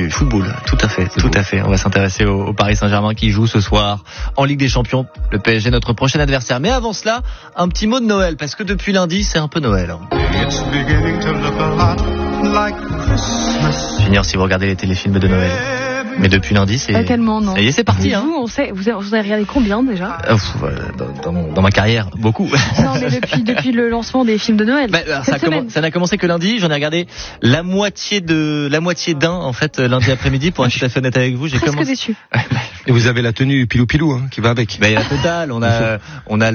du football, tout à fait. On va s'intéresser au Paris Saint-Germain qui joue ce soir en Ligue des Champions. Le PSG, notre prochain adversaire. Mais avant cela, un petit mot de Noël, parce que depuis lundi, c'est un peu Noël. Finir si vous regardez les téléfilms de Noël. Mais depuis lundi, c'est... Pas tellement, non. Ça y est, c'est parti, hein. Vous avez regardé combien, déjà? Dans ma carrière, beaucoup. Non, mais depuis le lancement des films de Noël. Ça n'a commencé que lundi. J'en ai regardé la moitié d'un, en fait, lundi après-midi, pour être tout à fait honnête avec vous. J'ai presque déçu. Et vous avez la tenue pilou-pilou, hein, qui va avec. Il y a la totale. On a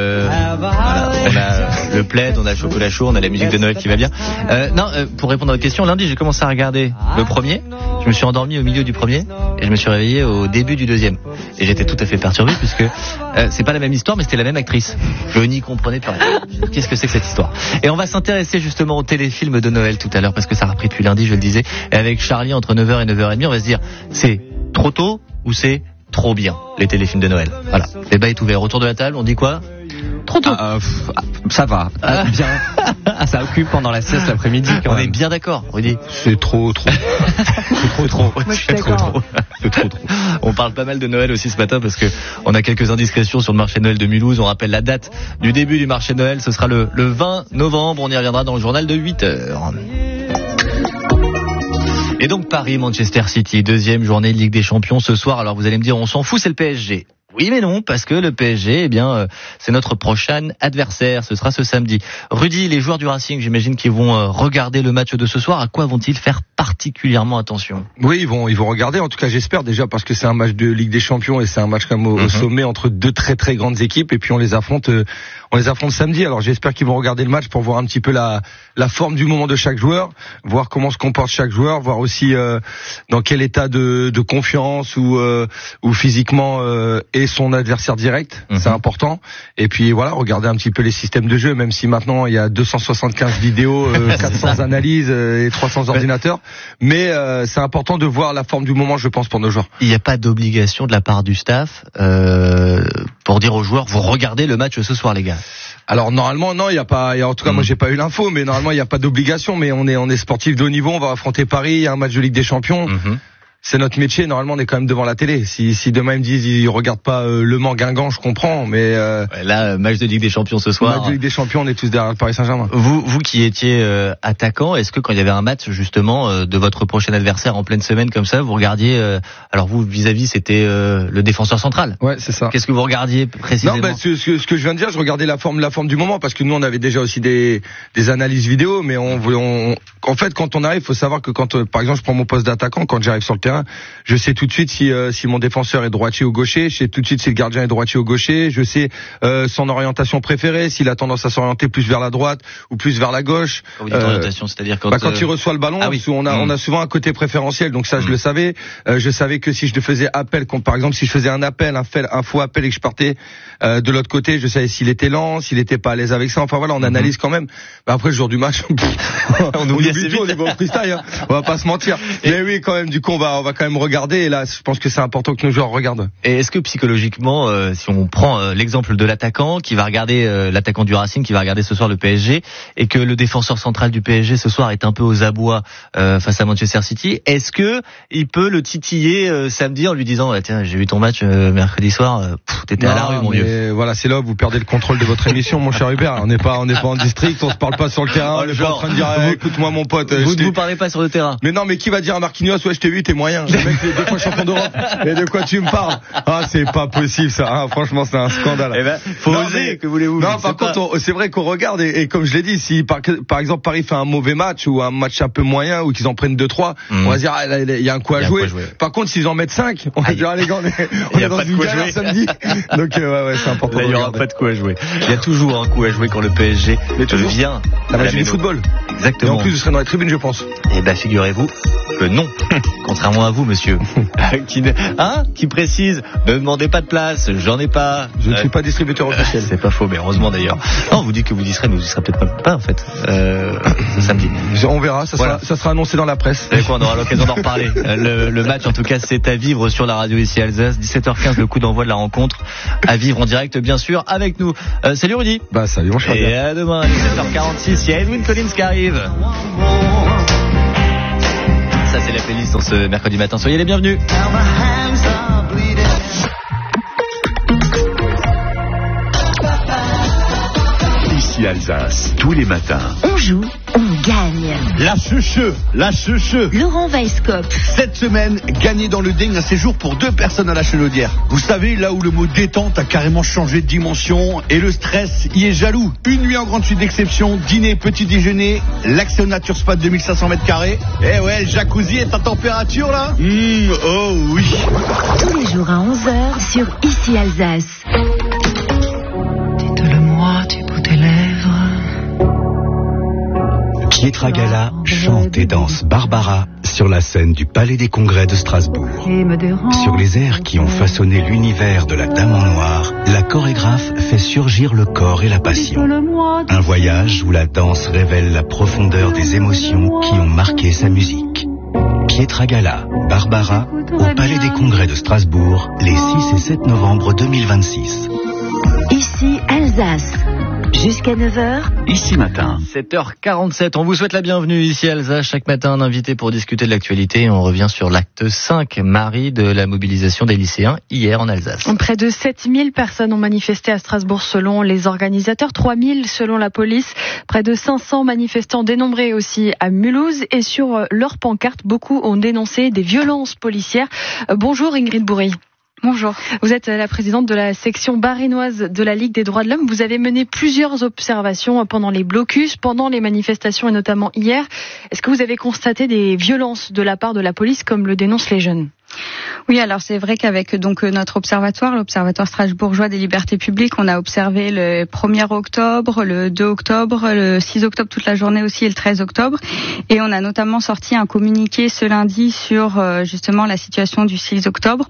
le plaid, on a le chocolat chaud, on a la musique de Noël qui va bien. Pour répondre à votre question, lundi, j'ai commencé à regarder le premier. Je me suis endormi au milieu du premier et je me suis réveillé au début du deuxième. Et j'étais tout à fait perturbé puisque c'est pas la même histoire, mais c'était la même actrice. Je n'y comprenais plus rien. Qu'est-ce que c'est que cette histoire? Et on va s'intéresser justement au téléfilm de Noël tout à l'heure parce que ça a repris depuis lundi, je le disais. Et avec Charlie, entre 9h et 9h30, on va se dire, c'est trop tôt ou c'est trop bien, les téléfilms de Noël? Voilà. Le débat est ouvert. Autour de la table, on dit quoi? Trop tôt. Ça va. Bien. Ça occupe pendant la sieste l'après-midi. On est bien d'accord, Rudy. C'est trop. C'est trop. Moi, je suis d'accord. C'est trop. On parle pas mal de Noël aussi ce matin parce que on a quelques indiscrétions sur le marché de Noël de Mulhouse. On rappelle la date du début du marché de Noël. Ce sera le 20 novembre. On y reviendra dans le journal de 8h. Et donc Paris-Manchester City, deuxième journée de Ligue des Champions ce soir. Alors vous allez me dire, on s'en fout, c'est le PSG. Oui mais non, parce que le PSG, c'est notre prochain adversaire. Ce sera ce samedi. Rudy, les joueurs du Racing, j'imagine qu'ils vont regarder le match de ce soir. À quoi vont-ils faire particulièrement attention? Oui, ils vont regarder. En tout cas, j'espère déjà parce que c'est un match de Ligue des Champions et c'est un match comme au sommet entre deux très très grandes équipes. Et puis on les affronte samedi. Alors j'espère qu'ils vont regarder le match pour voir un petit peu la forme du moment de chaque joueur, voir comment se comporte chaque joueur, voir aussi dans quel état de confiance ou physiquement et son adversaire direct, c'est important. Et puis voilà, regarder un petit peu les systèmes de jeu, même si maintenant il y a 275 vidéos, 400 analyses et 300 ordinateurs. Mais c'est important de voir la forme du moment, je pense, pour nos joueurs. Il n'y a pas d'obligation de la part du staff pour dire aux joueurs, vous regardez le match ce soir, les gars. Alors normalement non, il y a pas, en tout cas moi j'ai pas eu l'info, mais normalement il y a pas d'obligation. Mais on est sportif de haut niveau, on va affronter Paris, il y a un match de Ligue des Champions. C'est notre métier, normalement on est quand même devant la télé. Si demain ils me disent ils regardent pas Le Mans Guingamp, je comprends, mais là match de Ligue des Champions ce soir. Match de Ligue des Champions, on est tous derrière le Paris Saint-Germain. Vous qui étiez attaquant, est-ce que quand il y avait un match justement de votre prochain adversaire en pleine semaine comme ça, vous regardiez alors vous vis-à-vis c'était le défenseur central. Ouais, c'est ça. Qu'est-ce que vous regardiez précisément? Non, ce que je viens de dire, je regardais la forme du moment parce que nous on avait déjà aussi des analyses vidéo, mais en fait quand on arrive, faut savoir que quand par exemple je prends mon poste d'attaquant, quand j'arrive sur le terrain, je sais tout de suite si mon défenseur est droitier ou gaucher, je sais tout de suite si le gardien est droitier ou gaucher, je sais son orientation préférée, s'il a tendance à s'orienter plus vers la droite ou plus vers la gauche. Quand vous dites orientation, c'est-à-dire quand il reçoit le ballon, on a souvent un côté préférentiel, donc ça je le savais. Je savais que si je faisais appel, par exemple si je faisais un faux appel et que je partais de l'autre côté, je savais s'il était lent, s'il était pas à l'aise avec ça. Enfin voilà, on analyse quand même. Après le jour du match, on oublie tout au niveau freestyle, hein. On va pas se mentir. Mais oui, quand même, du coup on va quand même regarder, et là je pense que c'est important que nos joueurs regardent. Et est-ce que psychologiquement si on prend l'exemple de l'attaquant qui va regarder l'attaquant du Racing qui va regarder ce soir le PSG et que le défenseur central du PSG ce soir est un peu aux abois face à Manchester City, est-ce que il peut le titiller samedi en lui disant tiens, j'ai vu ton match mercredi soir, t'étais à la rue mon vieux. Voilà, c'est là où vous perdez le contrôle de votre émission mon cher Hubert. On n'est pas en district, on se parle pas sur le terrain, on est pas en train de dire écoute-moi mon pote, vous ne vous parlez pas sur le terrain. Mais non, mais qui va dire à Marquinhos ouais je t'ai vu, t'es moyen. Le mec est 2 fois champion d'Europe. Et de quoi tu me parles? Ah, c'est pas possible ça. Ah, franchement, c'est un scandale. Eh ben, faut oser, que voulez-vous? Non, par contre, c'est vrai qu'on regarde et comme je l'ai dit, si par exemple Paris fait un mauvais match ou un match un peu moyen ou qu'ils en prennent 2-3, on va dire il y a un coup à jouer. Par contre, s'ils en mettent 5, on va dire les gars, on est dans une galère samedi. Donc ouais, c'est important. Là, il y aura pas de coup à jouer. Il y a toujours un coup à jouer quand le PSG vient la magie du football. Exactement. Et en plus, je serai dans les tribunes, je pense. Eh ben, figurez-vous que non. Contrairement à vous, monsieur. Qui précise, ne demandez pas de place, j'en ai pas. Je ne suis pas distributeur officiel. C'est pas faux, mais heureusement d'ailleurs. Non, vous dites que vous y serez, mais vous y serez peut-être pas en fait. Ce samedi. On verra, ça sera annoncé dans la presse. Et quoi, on aura l'occasion d'en reparler. Le match, en tout cas, c'est à vivre sur la radio ici Alsace. 17h15, le coup d'envoi de la rencontre. À vivre en direct, bien sûr, avec nous. Salut Rudy. Salut mon cher. Et à demain, 17h46, il y a Edwin Collins qui arrive. Ça c'est la playlist en ce mercredi matin. Soyez les bienvenus. Ici Alsace, tous les matins. On joue, on gagne. La cheveux. Laurent Weisskopf. Cette semaine, gagner dans le Ding un séjour pour 2 personnes à la Chenaudière. Vous savez, là où le mot détente a carrément changé de dimension et le stress y est jaloux. Une nuit en grande suite d'exception, dîner, petit déjeuner, l'accès au Nature Spa de 2500 m². Eh ouais, le jacuzzi est à température là. Oh oui. Tous les jours à 11h sur Ici Alsace. Dites-le-moi du bout des lèvres. Pietragala chante et danse Barbara sur la scène du Palais des Congrès de Strasbourg. Sur les airs qui ont façonné l'univers de la Dame en Noir, la chorégraphe fait surgir le corps et la passion. Un voyage où la danse révèle la profondeur des émotions qui ont marqué sa musique. Pietragala, Barbara, au Palais des Congrès de Strasbourg, les 6 et 7 novembre 2026. Ici Alsace. Jusqu'à 9h. Ici matin. 7h47, on vous souhaite la bienvenue ici à Alsace. Chaque matin, un invité pour discuter de l'actualité. On revient sur l'acte 5, Marie, de la mobilisation des lycéens hier en Alsace. Près de 7000 personnes ont manifesté à Strasbourg selon les organisateurs, 3000 selon la police. Près de 500 manifestants dénombrés aussi à Mulhouse. Et sur leur pancarte, beaucoup ont dénoncé des violences policières. Bonjour Ingrid Bourry. Bonjour. Vous êtes la présidente de la section barinoise de la Ligue des droits de l'homme. Vous avez mené plusieurs observations pendant les blocus, pendant les manifestations et notamment hier. Est-ce que vous avez constaté des violences de la part de la police comme le dénoncent les jeunes ? Oui, alors c'est vrai qu'avec donc notre observatoire, l'Observatoire strasbourgeois des libertés publiques, on a observé le 1er octobre, le 2 octobre, le 6 octobre toute la journée aussi et le 13 octobre. Et on a notamment sorti un communiqué ce lundi sur justement la situation du 6 octobre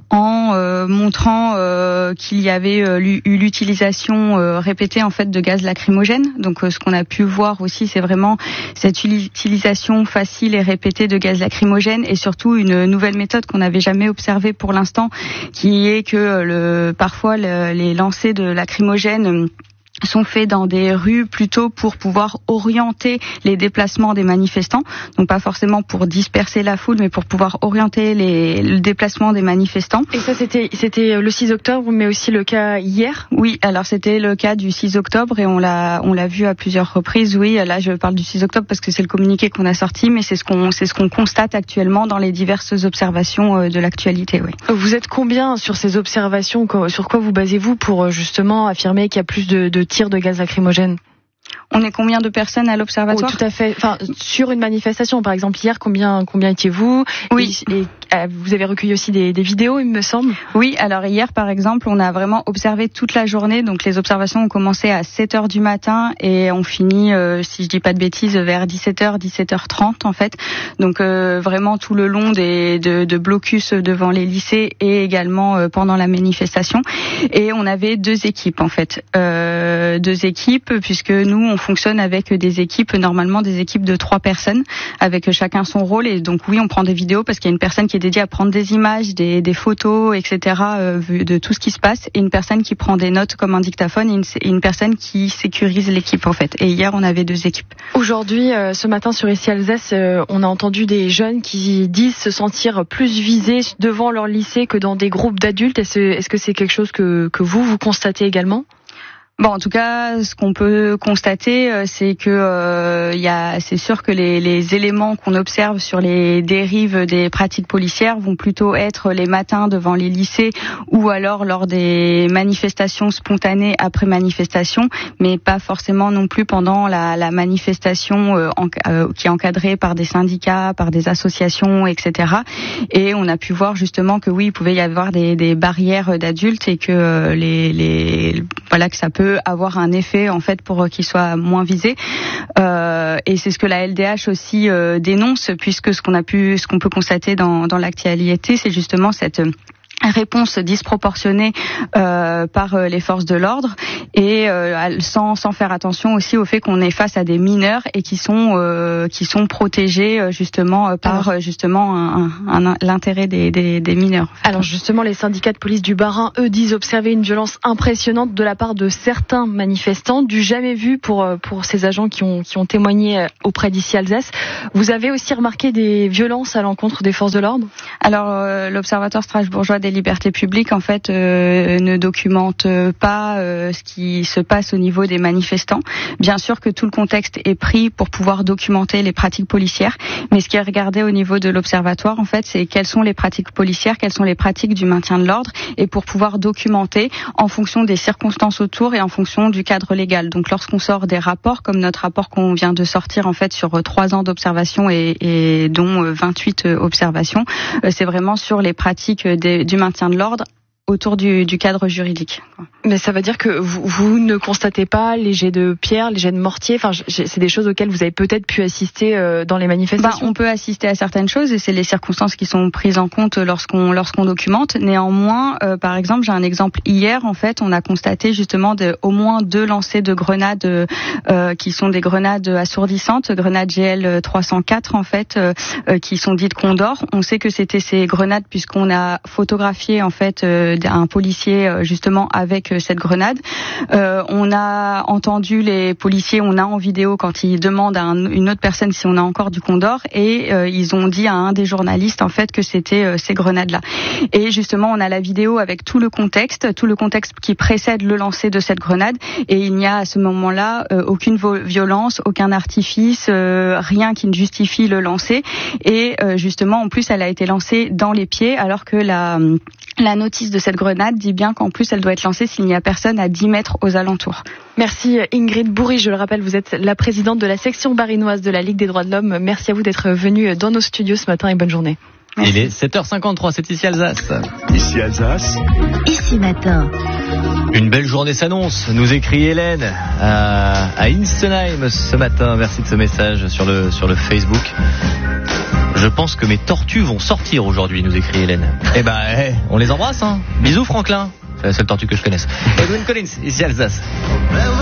en montrant qu'il y avait eu l'utilisation répétée en fait de gaz lacrymogène. Donc ce qu'on a pu voir aussi, c'est vraiment cette utilisation facile et répétée de gaz lacrymogène et surtout une nouvelle méthode qu'on n'avait jamais observée pour l'instant, qui est que parfois les lancers de lacrymogène sont faits dans des rues plutôt pour pouvoir orienter les déplacements des manifestants, donc pas forcément pour disperser la foule, mais pour pouvoir orienter le déplacement des manifestants. Et ça, c'était le 6 octobre, mais aussi le cas hier ? Oui, alors c'était le cas du 6 octobre et on l'a vu à plusieurs reprises. Oui, là je parle du 6 octobre parce que c'est le communiqué qu'on a sorti, mais c'est ce qu'on constate actuellement dans les diverses observations de l'actualité. Oui. Vous êtes combien sur ces observations ? Sur quoi vous basez-vous pour justement affirmer qu'il y a plus de tirs de gaz lacrymogène ? On est combien de personnes à l'observatoire ? Tout à fait. Enfin, sur une manifestation, par exemple hier, combien étiez-vous ? Oui. Et vous avez recueilli aussi des vidéos, il me semble. Oui. Alors hier, par exemple, on a vraiment observé toute la journée. Donc les observations ont commencé à 7h du matin et on finit, si je dis pas de bêtises, vers 17h, 17h30 en fait. Donc vraiment tout le long de blocus devant les lycées et également pendant la manifestation. Et on avait 2 équipes en fait, 2 équipes puisque nous on fonctionne avec des équipes, normalement des équipes de 3 personnes, avec chacun son rôle. Et donc oui, on prend des vidéos parce qu'il y a une personne qui est dédiée à prendre des images, des photos, etc. De tout ce qui se passe, et une personne qui prend des notes comme un dictaphone, et une personne qui sécurise l'équipe en fait. Et hier, on avait 2 équipes. Aujourd'hui, ce matin sur Ici Alsace, on a entendu des jeunes qui disent se sentir plus visés devant leur lycée que dans des groupes d'adultes. Est-ce que c'est quelque chose que vous constatez également ? Bon, en tout cas, ce qu'on peut constater, c'est que c'est sûr que les éléments qu'on observe sur les dérives des pratiques policières vont plutôt être les matins devant les lycées ou alors lors des manifestations spontanées après manifestation, mais pas forcément non plus pendant la manifestation qui est encadrée par des syndicats, par des associations, etc. Et on a pu voir justement que oui, il pouvait y avoir des barrières d'adultes et que que ça peut avoir un effet en fait pour qu'ils soient moins visés. Et c'est ce que la LDH aussi dénonce, puisque ce qu'on peut constater dans l'actualité, c'est justement cette réponse disproportionnée par les forces de l'ordre et sans faire attention aussi au fait qu'on est face à des mineurs et qui sont protégés justement par l'intérêt des mineurs. Alors justement, les syndicats de police du Bas-Rhin, eux, disent observer une violence impressionnante de la part de certains manifestants, du jamais vu pour ces agents qui ont témoigné auprès d'Ici Alsace. Vous avez aussi remarqué des violences à l'encontre des forces de l'ordre ? Alors l'Observatoire strasbourgeois des libertés publiques en fait ne documente pas ce qui se passe au niveau des manifestants. Bien sûr que tout le contexte est pris pour pouvoir documenter les pratiques policières, mais ce qui est regardé au niveau de l'Observatoire en fait, c'est quelles sont les pratiques policières, quelles sont les pratiques du maintien de l'ordre, et pour pouvoir documenter en fonction des circonstances autour et en fonction du cadre légal. Donc lorsqu'on sort des rapports, comme notre rapport qu'on vient de sortir en fait sur 3 ans d'observation et dont 28 observations, c'est vraiment sur les pratiques du maintien de l'ordre autour du cadre juridique. Mais ça veut dire que vous ne constatez pas les jets de pierre, les jets de mortier, enfin c'est des choses auxquelles vous avez peut-être pu assister dans les manifestations. On peut assister à certaines choses et c'est les circonstances qui sont prises en compte lorsqu'on documente. Néanmoins, par exemple, j'ai un exemple hier, en fait, on a constaté justement au moins 2 lancers de grenades qui sont des grenades assourdissantes, grenades GL 304 en fait, qui sont dites Condor. On sait que c'était ces grenades puisqu'on a photographié en fait un policier justement avec cette grenade. On a entendu les policiers, on a en vidéo quand ils demandent à une autre personne si on a encore du Condor et ils ont dit à un des journalistes en fait que c'était ces grenades-là. Et justement, on a la vidéo avec tout le contexte qui précède le lancer de cette grenade et il n'y a à ce moment-là aucune violence, aucun artifice, rien qui ne justifie le lancer et justement en plus elle a été lancée dans les pieds alors que la notice de cette grenade dit bien qu'en plus elle doit être lancée s'il n'y a personne à 10 mètres aux alentours. Merci Ingrid Bourri, je le rappelle, vous êtes la présidente de la section barinoise de la Ligue des droits de l'homme. Merci à vous d'être venue dans nos studios ce matin et bonne journée. Merci. Il est 7h53, c'est Ici Alsace. Ici Alsace. Ici Matin. Une belle journée s'annonce, nous écrit Hélène à Instenheim ce matin. Merci de ce message sur le Facebook. Je pense que mes tortues vont sortir aujourd'hui, nous écrit Hélène. On les embrasse, hein. Bisous Franklin. C'est la seule tortue que je connaisse. Edwin Collins, Ici Alsace.